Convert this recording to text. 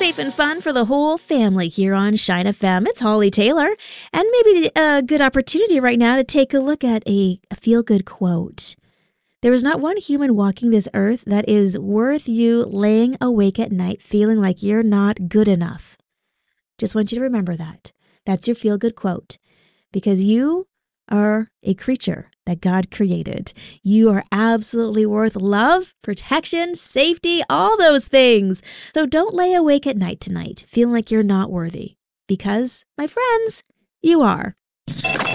safe and fun for the whole family here on Shine FM. It's Holly Taylor, and maybe a good opportunity right now to take a look at a feel-good quote. There is not one human walking this earth that is worth you laying awake at night feeling like you're not good enough. Just want you to remember that. That's your feel-good quote, because you are a creature that God created. You are absolutely worth love, protection, safety, all those things. So don't lay awake at night tonight feeling like you're not worthy, because, my friends, you are.